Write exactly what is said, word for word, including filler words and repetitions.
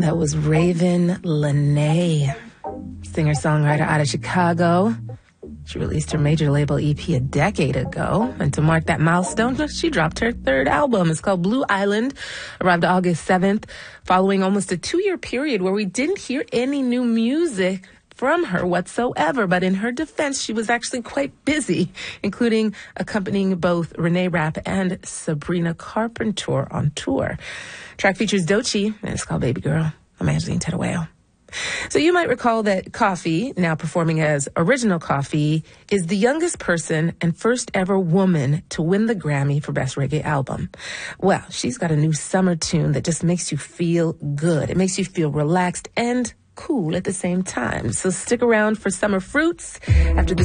That was Raven Lenae, singer-songwriter out of Chicago. She released her major label E P a decade ago. And to mark that milestone, she dropped her third album. It's called Blue Island. Arrived August seventh, following almost a two-year period where we didn't hear any new music from her whatsoever. But in her defense, she was actually quite busy, including accompanying both Renee Rapp and Sabrina Carpenter on tour. Track features Doechii, and it's called Baby Girl. I'm Angeline Tettaweo. So you might recall that Coffee, now performing as Original Coffee, is the youngest person and first ever woman to win the Grammy for Best Reggae Album. Well, she's got a new summer tune that just makes you feel good. It makes you feel relaxed and cool at the same time. So stick around for Summer Fruits after the